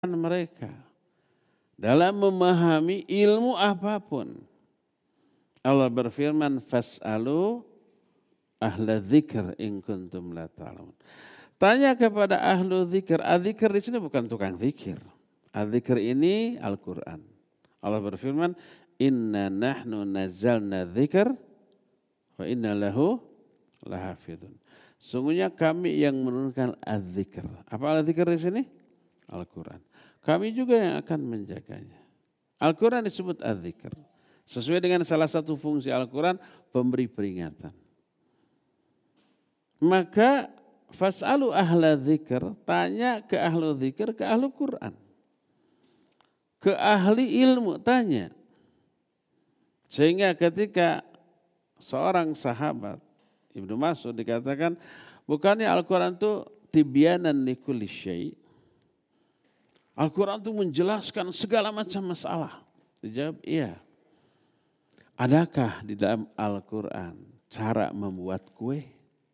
mereka dalam memahami ilmu apapun. Allah berfirman, fas'alu ahla dzikr in kuntum la ta'lamun. Tanya kepada ahlu dzikir. Adzikir di sini bukan tukang zikir. Adzikir ini Al-Quran. Allah berfirman, inna nahnu nazzalna dzikr wa inna lahu lahafidun. Sungguhnya kami yang menurunkan adzikir. Apa adzikir di sini? Al-Quran. Kami juga yang akan menjaganya. Al-Quran disebut adzikir. Sesuai dengan salah satu fungsi Al-Quran, pemberi peringatan. Maka fas'alu ahla dzikr, tanya ke ahlu dzikir, ke ahlu Quran. Ke ahli ilmu tanya. Sehingga ketika seorang sahabat, Ibnu Mas'ud dikatakan, bukannya Al-Quran itu tibyanan likulli syai'. Al-Quran itu menjelaskan segala macam masalah. Dijawab, iya. Adakah di dalam Al-Quran cara membuat kue?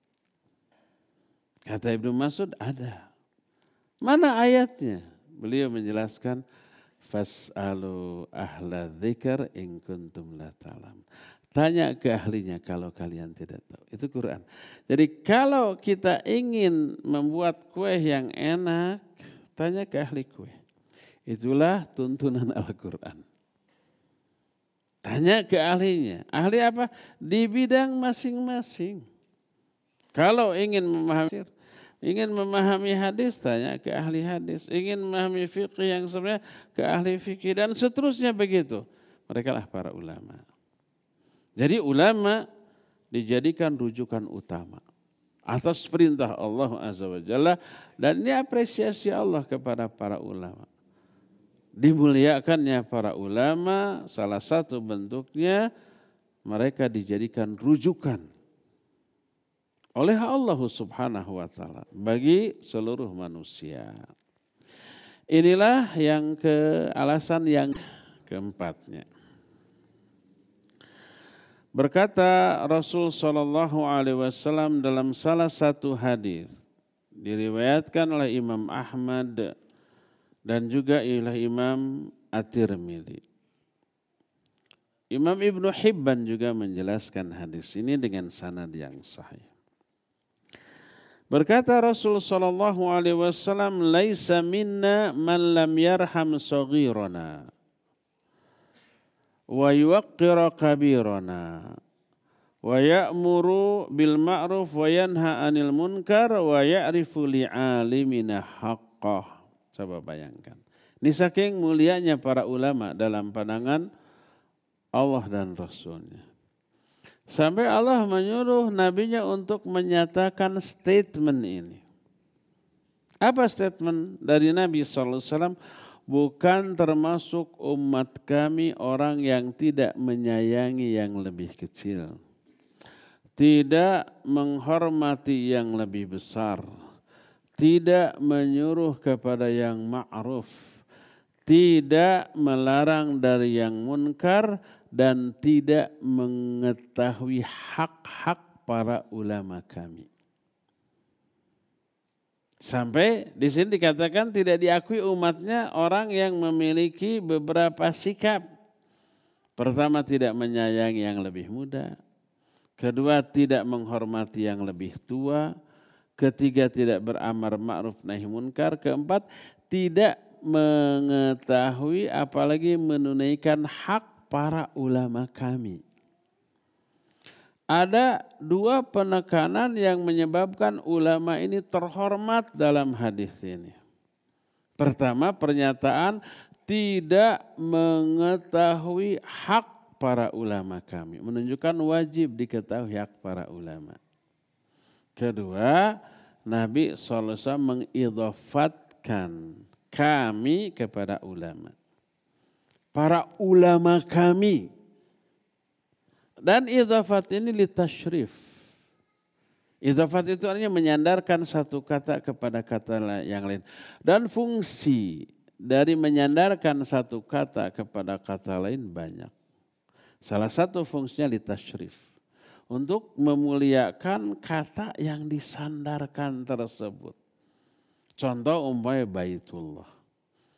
Kata Ibnu Mas'ud, ada. Mana ayatnya? Beliau menjelaskan, fas'alu ahla dzikr in kuntum la ta'lamun. Tanya ke ahlinya kalau kalian tidak tahu. Itu Quran. Jadi kalau kita ingin membuat kue yang enak, tanya ke ahli kue. Itulah tuntunan Al-Quran. Tanya ke ahlinya. Ahli apa? Di bidang masing-masing. Kalau ingin memahami hadis, tanya ke ahli hadis. Ingin memahami fikih yang sebenarnya, ke ahli fikih. Dan seterusnya begitu. Mereka lah para ulama. Jadi ulama dijadikan rujukan utama. Atas perintah Allah Azza wa Jalla. Dan ini apresiasi Allah kepada para ulama. Dimuliakannya para ulama, salah satu bentuknya mereka dijadikan rujukan oleh Allah Subhanahu wa Ta'ala bagi seluruh manusia. Inilah alasan yang keempatnya. Berkata Rasul sallallahu alaihi wasallam dalam salah satu hadis diriwayatkan oleh Imam Ahmad dan juga oleh Imam At-Tirmidzi. Imam Ibnu Hibban juga menjelaskan hadis ini dengan sanad yang sahih. Berkata Rasul sallallahu alaihi wasallam, "Laisa minna man lam yarham saghirana wa yuwaqqira kabirana wa ya'muru bil ma'ruf wa yanha 'anil munkar wa ya'rifu li'alimina haqqah." Coba bayangkan. Ini saking mulianya para ulama dalam pandangan Allah dan Rasulnya. Sampai Allah menyuruh nabinya untuk menyatakan statement ini. Apa statement dari Nabi SAW? Bukan termasuk umat kami orang yang tidak menyayangi yang lebih kecil. Tidak menghormati yang lebih besar. Tidak menyuruh kepada yang ma'ruf, tidak melarang dari yang munkar, dan tidak mengetahui hak-hak para ulama kami. Sampai di sini dikatakan tidak diakui umatnya orang yang memiliki beberapa sikap. Pertama, tidak menyayangi yang lebih muda. Kedua, tidak menghormati yang lebih tua. Ketiga, tidak beramar ma'ruf nahi munkar. Keempat, tidak mengetahui apalagi menunaikan hak para ulama kami. Ada dua penekanan yang menyebabkan ulama ini terhormat dalam hadis ini. Pertama, pernyataan tidak mengetahui hak para ulama kami. Menunjukkan wajib diketahui hak para ulama. Kedua, Nabi SAW mengidhafatkan kami kepada ulama. Para ulama kami. Dan idhafat ini litasyrif. Idhafat itu artinya menyandarkan satu kata kepada kata yang lain. Dan fungsi dari menyandarkan satu kata kepada kata lain banyak. Salah satu fungsinya litasyrif. Untuk memuliakan kata yang disandarkan tersebut. Contoh umpamanya Baitullah.